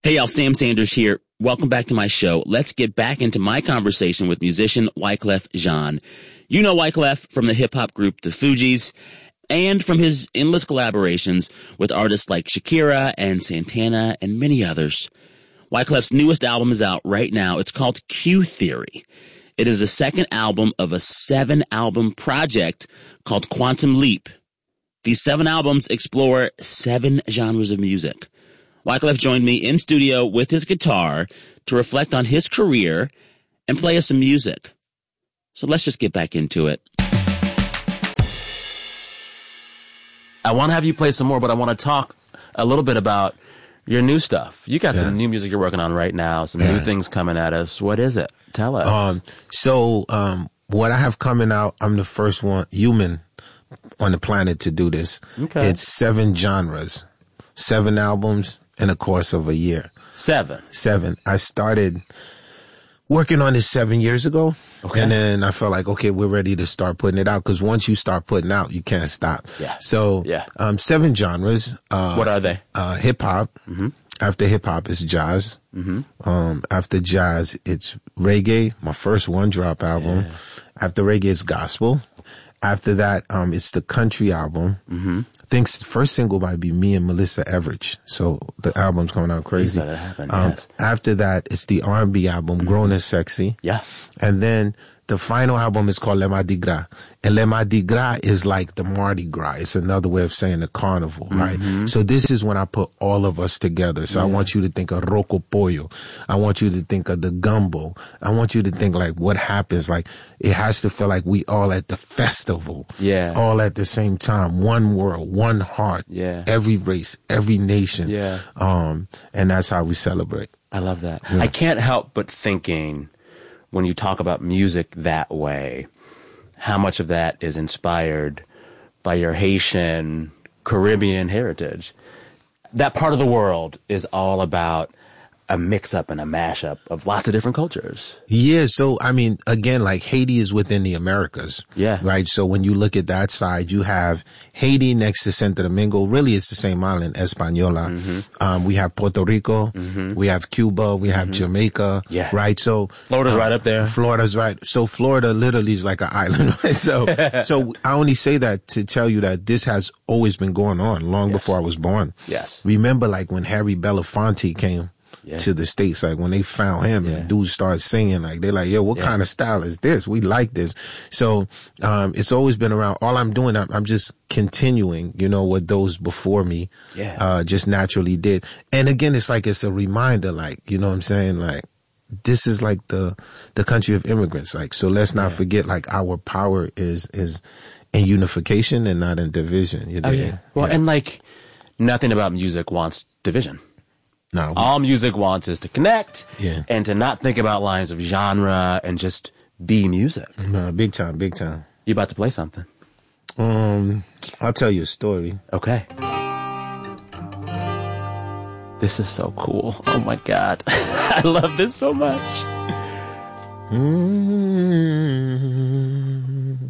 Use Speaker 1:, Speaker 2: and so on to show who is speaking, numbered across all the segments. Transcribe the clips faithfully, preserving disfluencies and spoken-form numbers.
Speaker 1: Hey y'all, Sam Sanders here. Welcome back to my show. Let's get back into my conversation with musician Wyclef Jean. You know Wyclef from the hip-hop group The Fugees and from his endless collaborations with artists like Shakira and Santana and many others. Wyclef's newest album is out right now. It's called Q Theory. It is the second album of a seven-album project called Quantum Leap. These seven albums explore seven genres of music. Wyclef joined me in studio with his guitar to reflect on his career and play us some music. So let's just get back into it. I want to have you play some more, but I want to talk a little bit about your new stuff. You got yeah. some new music you're working on right now, some yeah. new things coming at us. What is it? Tell us.
Speaker 2: Um, so um, what I have coming out, I'm the first one, human on the planet to do this. Okay. It's seven genres, seven albums in the course of a year.
Speaker 1: Seven.
Speaker 2: Seven. I started working on this seven years ago. Okay. And then I felt like, okay, we're ready to start putting it out. Because once you start putting out, you can't stop.
Speaker 1: Yeah.
Speaker 2: So,
Speaker 1: yeah.
Speaker 2: Um, seven genres. Uh,
Speaker 1: what are they?
Speaker 2: Uh, hip hop. Mm-hmm. After hip hop, it's jazz. Mm-hmm. Um, after jazz, it's reggae. My first one drop album. Yeah. After reggae, it's gospel. After that, um, it's the country album. Mm-hmm. I think the first single might be me and Melissa Everidge. So the album's going out crazy.
Speaker 1: That happened,
Speaker 2: um,
Speaker 1: yes.
Speaker 2: After that, it's the R and B album, mm-hmm. Grown and Sexy.
Speaker 1: Yeah.
Speaker 2: And then the final album is called Le Mardi Gras. And Le Mardi Gras is like the Mardi Gras. It's another way of saying the carnival, right? Mm-hmm. So this is when I put all of us together. So yeah. I want you to think of Roco Pollo. I want you to think of the gumbo. I want you to think like what happens. Like it has to feel like we all at the festival.
Speaker 1: Yeah.
Speaker 2: All at the same time. One world, one heart.
Speaker 1: Yeah.
Speaker 2: Every race, every nation.
Speaker 1: Yeah.
Speaker 2: Um, and that's how we celebrate.
Speaker 1: I love that.
Speaker 2: Yeah.
Speaker 1: I can't help but thinking, when you talk about music that way, how much of that is inspired by your Haitian Caribbean heritage. That part of the world is all about a mix-up and a mash-up of lots of different cultures.
Speaker 2: Yeah, so, I mean, again, like, Haiti is within the Americas.
Speaker 1: Yeah.
Speaker 2: Right? So when you look at that side, you have Haiti next to Santo Domingo. Really, it's the same island, Española. Mm-hmm. Um, we have Puerto Rico. Mm-hmm. We have Cuba. We have mm-hmm. Jamaica.
Speaker 1: Yeah.
Speaker 2: Right? So
Speaker 1: Florida's um, right up there.
Speaker 2: Florida's right. So Florida literally is like an island, right? So, so I only say that to tell you that this has always been going on long yes. before I was born.
Speaker 1: Yes.
Speaker 2: Remember, like, when Harry Belafonte came Yeah. to the States, like when they found him yeah. and dudes started singing, like they're like, yo, what yeah. kind of style is this? We like this. So, um, it's always been around. All I'm doing, I'm, I'm just continuing, you know, what those before me,
Speaker 1: yeah.
Speaker 2: uh, just naturally did. And again, it's like, it's a reminder, like, you know what I'm saying? Like, this is like the, the country of immigrants. Like, so let's not yeah. forget, like, our power is, is in unification and not in division. You know?
Speaker 1: Oh, yeah. Well, yeah. and like, nothing about music wants division.
Speaker 2: No.
Speaker 1: All music wants is to connect
Speaker 2: yeah.
Speaker 1: and to not think about lines of genre and just be music.
Speaker 2: No, big time, big time.
Speaker 1: You about to play something?
Speaker 2: Um, I'll tell you a story.
Speaker 1: Okay. This is so cool. Oh my God. I love this so much.
Speaker 2: Mm-hmm.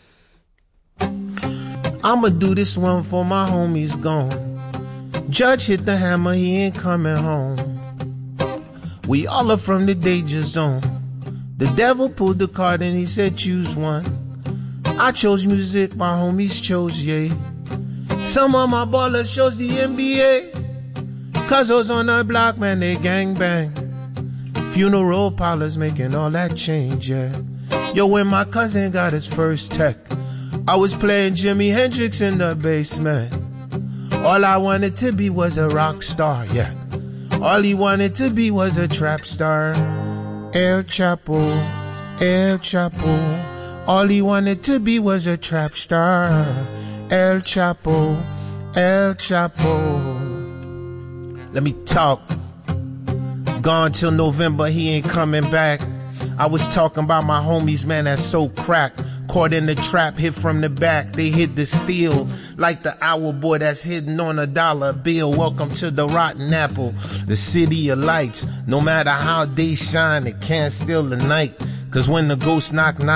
Speaker 2: I'ma do this one for my homies gone. Judge hit the hammer, he ain't coming home. We all are from the danger zone. The devil pulled the card and he said choose one. I chose music, my homies chose yay. Some of my ballers chose the N B A. Cause those on the block, man, they gang bang. Funeral parlors making all that change, yeah. Yo, when my cousin got his first tech, I was playing Jimi Hendrix in the basement. All I wanted to be was a rock star, yeah. All he wanted to be was a trap star. El Chapo, El Chapo. All he wanted to be was a trap star. El Chapo, El Chapo. Let me talk. Gone till November, he ain't coming back. I was talking about my homies, man, that's so crack. Caught in the trap, hit from the back. They hit the steel like the owl boy that's hidden on a dollar bill. Welcome to the rotten apple, the city of lights. No matter how they shine, it can't steal the night. Cause when the ghosts knock knock,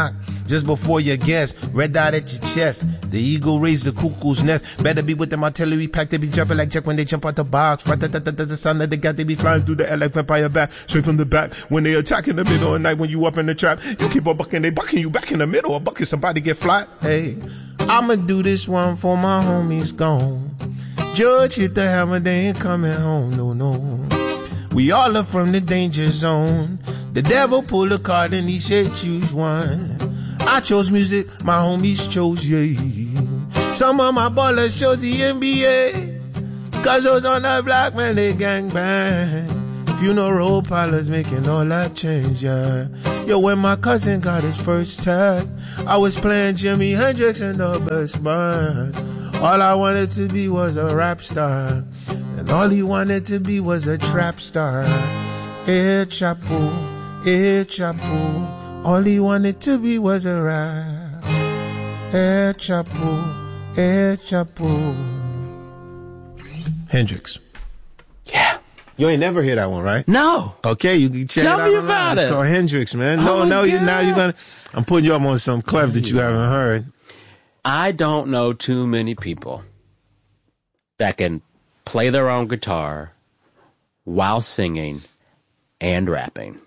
Speaker 2: just before your guess. Red dot at your chest. The eagle raised the cuckoo's nest. Better be with them artillery pack. They be jumping like Jack when they jump out the box. Right, the sound that they got, they be flying through the air like vampire back. Straight from the back. When they attack in the middle of the night, when you up in the trap, you keep on bucking, they bucking you back in the middle. Or bucking somebody get flat. Hey, I'ma do this one for my homies gone. Judge hit the hammer, they ain't coming home, no, no. We all are from the danger zone. The devil pulled a card and he said choose one. I chose music, my homies chose yeah. Some of my ballers chose the N B A. Cause those on the black man, they gang bang. Funeral parlors making all that change, yeah. Yo, when my cousin got his first tag, I was playing Jimi Hendrix in the best band. All I wanted to be was a rap star. And all he wanted to be was a trap star. Eh, Chapo, eh, Chapo. All he wanted to be was a rap. Eh, Chapo, eh, Chapo. Hendrix.
Speaker 1: Yeah.
Speaker 2: You ain't never hear that one, right?
Speaker 1: No.
Speaker 2: Okay, you can check
Speaker 1: Tell
Speaker 2: it out.
Speaker 1: me
Speaker 2: online.
Speaker 1: about
Speaker 2: It's
Speaker 1: it.
Speaker 2: called Hendrix, man. No,
Speaker 1: Oh
Speaker 2: no, you
Speaker 1: God.
Speaker 2: now you're gonna. I'm putting you up on some clef that you haven't heard.
Speaker 1: I don't know too many people that can play their own guitar while singing and rapping.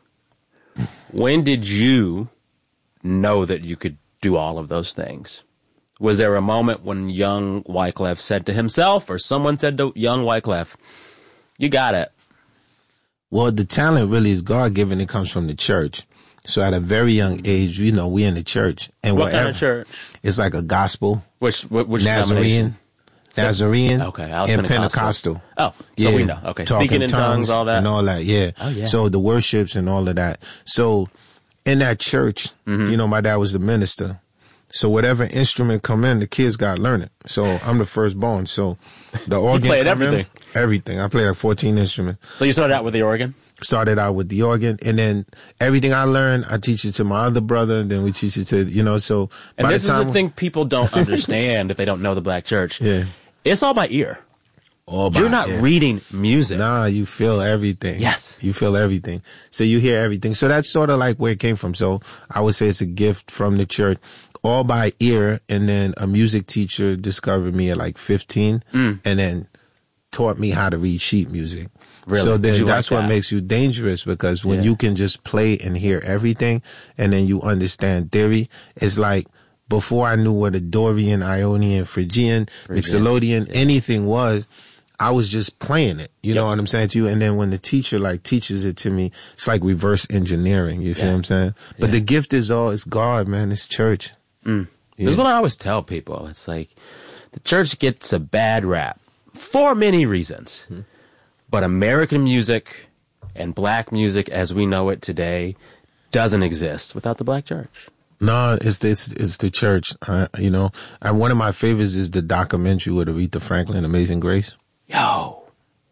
Speaker 1: When did you know that you could do all of those things? Was there a moment when young Wyclef said to himself, or someone said to young Wyclef, you got it?
Speaker 2: Well, the talent really is God-given. It comes from the church. So at a very young age, you know, we in the church. And
Speaker 1: What
Speaker 2: whatever,
Speaker 1: kind of church?
Speaker 2: It's like a gospel,
Speaker 1: Which, which
Speaker 2: Nazarene, Nazarene,
Speaker 1: Okay, I was
Speaker 2: and
Speaker 1: Pentecostal.
Speaker 2: Pentecostal.
Speaker 1: Oh, so we know. Okay,
Speaker 2: talking
Speaker 1: speaking in tongues, all that.
Speaker 2: And all that, yeah.
Speaker 1: Oh, yeah.
Speaker 2: So the worships and all of that. So in that church,
Speaker 1: Mm-hmm.
Speaker 2: you know, my dad was the minister. So whatever instrument come in, the kids got to learn it. So I'm the firstborn. So the organ
Speaker 1: played
Speaker 2: come
Speaker 1: everything.
Speaker 2: in, everything. I played like fourteen instruments.
Speaker 1: So you started out with the organ?
Speaker 2: Started out with the organ, and then everything I learned, I teach it to my other brother, and then we teach it to, you know, so
Speaker 1: And
Speaker 2: by
Speaker 1: this
Speaker 2: the time
Speaker 1: is the thing people don't understand if they don't know the black church.
Speaker 2: Yeah.
Speaker 1: It's all by ear.
Speaker 2: all by
Speaker 1: You're not
Speaker 2: ear.
Speaker 1: reading music.
Speaker 2: Nah, you feel everything.
Speaker 1: Yes.
Speaker 2: You feel everything. So you hear everything. So that's sort of like where it came from. So I would say it's a gift from the church, all by ear. And then a music teacher discovered me at like fifteen
Speaker 1: Mm.
Speaker 2: and then taught me how to read sheet music.
Speaker 1: Really?
Speaker 2: So
Speaker 1: Did
Speaker 2: then
Speaker 1: you
Speaker 2: that's
Speaker 1: like
Speaker 2: what
Speaker 1: that?
Speaker 2: makes you dangerous, because when
Speaker 1: Yeah.
Speaker 2: you can just play and hear everything and then you understand theory, it's like before I knew what a Dorian, Ionian, Phrygian,
Speaker 1: Phrygian,
Speaker 2: Mixolydian,
Speaker 1: yeah.
Speaker 2: anything was, I was just playing it. You know
Speaker 1: Yep.
Speaker 2: what I'm saying to you? And then when the teacher like teaches it to me, it's like reverse engineering. You feel
Speaker 1: Yeah.
Speaker 2: what I'm saying? But
Speaker 1: Yeah.
Speaker 2: the gift is all, it's God, man. It's church.
Speaker 1: Mm.
Speaker 2: Yeah.
Speaker 1: This is what I always tell people. It's like the church gets a bad rap for many reasons.
Speaker 2: Hmm.
Speaker 1: But American music and black music as we know it today doesn't exist without the black church.
Speaker 2: No, it's this. It's the church. Uh, you know, and one of my favorites is the documentary with Aretha Franklin, Amazing Grace.
Speaker 1: Yo.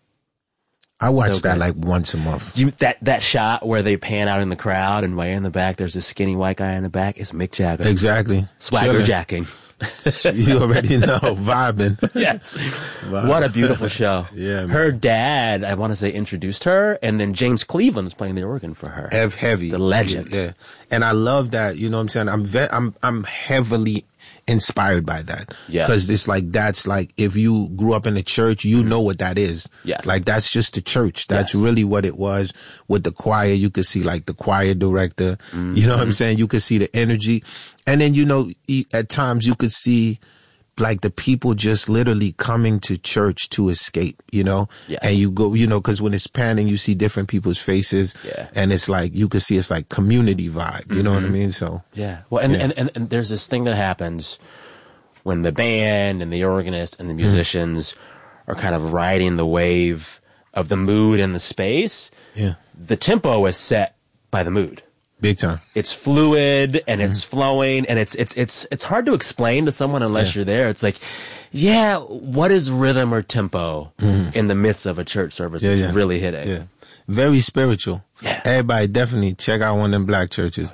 Speaker 2: I watch
Speaker 1: So
Speaker 2: that
Speaker 1: good.
Speaker 2: like once a month.
Speaker 1: You, that, that shot where they pan out in the crowd and way in the back, there's this skinny white guy in the back. It's Mick Jagger.
Speaker 2: Exactly.
Speaker 1: Swagger
Speaker 2: Chilling.
Speaker 1: jacking.
Speaker 2: You already know, vibing.
Speaker 1: Yes. What a beautiful show.
Speaker 2: Yeah, man.
Speaker 1: Her dad, I want to say, introduced her, and then James Cleveland's playing the organ for her.
Speaker 2: Hev- heavy.
Speaker 1: The legend.
Speaker 2: Yeah, yeah. And I love that, you know what I'm saying? I'm ve- I'm I'm heavily inspired by that.
Speaker 1: Yes.
Speaker 2: Cuz it's like that's like if you grew up in the church, you know what that is.
Speaker 1: Yes.
Speaker 2: Like that's just the church. That's
Speaker 1: Yes.
Speaker 2: really what it was. With the choir, you could see like the choir director.
Speaker 1: Mm-hmm.
Speaker 2: You know what I'm saying? You could see the energy. And then you know e- at times you could see like the people just literally coming to church to escape, you know?
Speaker 1: Yes.
Speaker 2: And you go, you know, cause when it's panning, you see different people's faces.
Speaker 1: Yeah.
Speaker 2: And it's like, you can see it's like community vibe. You know what I mean? So,
Speaker 1: Yeah. Well, and,
Speaker 2: Yeah.
Speaker 1: And, and, and there's this thing that happens when the band and the organist and the musicians are kind of riding the wave of the mood and the space.
Speaker 2: yeah,
Speaker 1: The tempo is set by the mood.
Speaker 2: big time.
Speaker 1: It's fluid and it's flowing, and it's it's it's it's hard to explain to someone unless
Speaker 2: Yeah.
Speaker 1: you're there. It's like, yeah, what is rhythm or tempo in the midst of a church service?
Speaker 2: Yeah,
Speaker 1: that's
Speaker 2: yeah.
Speaker 1: really hitting.
Speaker 2: Yeah. Very spiritual.
Speaker 1: Yeah.
Speaker 2: Everybody definitely check out one of them black churches.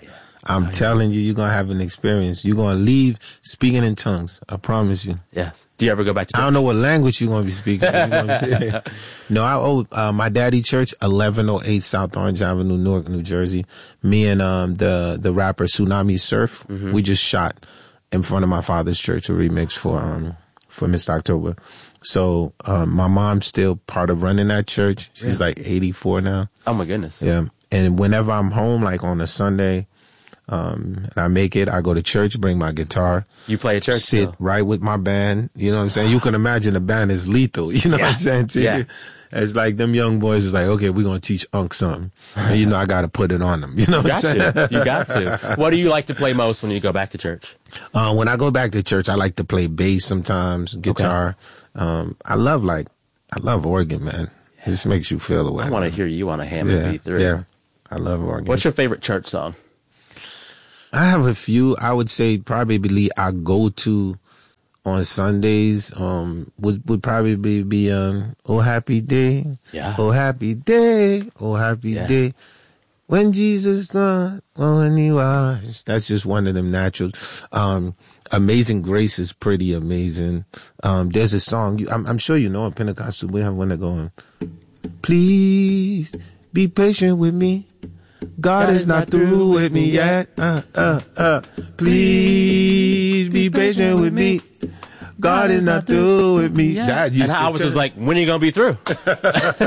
Speaker 2: I'm
Speaker 1: oh,
Speaker 2: telling you, you're going to have an experience. You're going to leave speaking in tongues. I promise you.
Speaker 1: Yes. Do you ever go back to church?
Speaker 2: I don't know what language you're going to be speaking. Be, no, I owe uh, my daddy church, eleven oh eight South Orange Avenue, Newark, New Jersey. Me and um, the, the rapper Tsunami Surf, mm-hmm. we just shot in front of my father's church a remix for um for Mister October. So um, my mom's still part of running that church. She's yeah. like eighty-four now.
Speaker 1: Oh, my goodness.
Speaker 2: Yeah. And whenever I'm home, like on a Sunday, um, and I make it, I go to church, bring my guitar.
Speaker 1: You play at church?
Speaker 2: Sit still? Right with my band. You know what I'm saying? You can imagine the band is lethal. You know yeah. what I'm saying to
Speaker 1: yeah.
Speaker 2: you? It's like them young boys is like, okay, we're going to teach Unc something. And you know, I got to put it on them. You know what
Speaker 1: you
Speaker 2: I'm
Speaker 1: got
Speaker 2: saying?
Speaker 1: To. You got to. What do you like to play most when you go back to church?
Speaker 2: Uh, when I go back to church, I like to play bass sometimes, guitar. Okay. Um, I love like, I love organ, man. It just makes you feel away.
Speaker 1: I want to hear you on a Hammond
Speaker 2: yeah,
Speaker 1: B three.
Speaker 2: Yeah, I love organ.
Speaker 1: What's your favorite church song?
Speaker 2: I have a few. I would say probably I go to on Sundays. Um, would would probably be, be um, "Oh Happy Day."
Speaker 1: Yeah.
Speaker 2: Oh Happy Day. Oh Happy
Speaker 1: yeah.
Speaker 2: Day. When Jesus done, when he was. That's just one of them natural. Um, Amazing Grace is pretty amazing. Um, there's a song, you, I'm, I'm sure you know in Pentecostal, we have one that going, please be patient with me. God, God is not through with me yet. Uh, uh, uh. Please be patient with me. God is not through with me.
Speaker 1: Yeah.
Speaker 2: That used
Speaker 1: and I was just like, when are you going to be through? But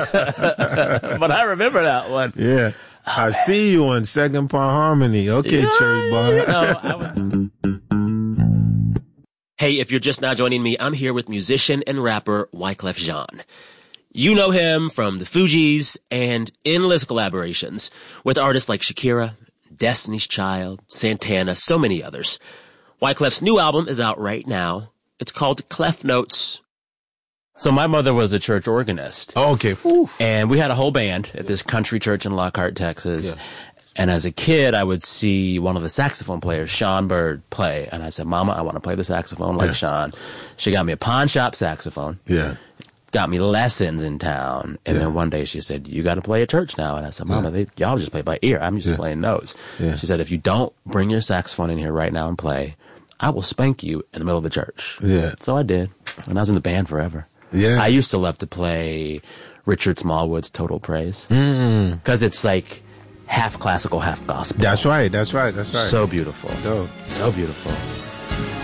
Speaker 1: I remember that one.
Speaker 2: Yeah. Oh, I man. see you on Second Part Harmony. Okay, yeah, church boy. You know, I was...
Speaker 1: Hey, if you're just now joining me, I'm here with musician and rapper Wyclef Jean. You know him from the Fugees and endless collaborations with artists like Shakira, Destiny's Child, Santana, so many others. Wyclef's new album is out right now. It's called Clef Notes. So my mother was a church organist.
Speaker 2: Oh, okay. Oof.
Speaker 1: And we had a whole band at this country church in Lockhart, Texas.
Speaker 2: Yeah.
Speaker 1: And as a kid, I would see one of the saxophone players, Sean Bird, play. And I said, Mama, I want to play the saxophone like yeah. Sean. She got me a pawn shop saxophone.
Speaker 2: Yeah.
Speaker 1: Got me lessons in town. And yeah. then one day she said, you got to play at church now. And I said, Mama, yeah. they, y'all just play by ear. I'm just yeah. playing notes. Yeah. She said, if you don't bring your saxophone in here right now and play, I will spank you in the middle of the church.
Speaker 2: Yeah.
Speaker 1: So I did. And I was in the band forever.
Speaker 2: Yeah.
Speaker 1: I used to love to play Richard Smallwood's Total Praise.
Speaker 2: Mm.
Speaker 1: Because it's like half classical, half gospel.
Speaker 2: That's right. That's right. That's right.
Speaker 1: So beautiful.
Speaker 2: Dope.
Speaker 1: So beautiful.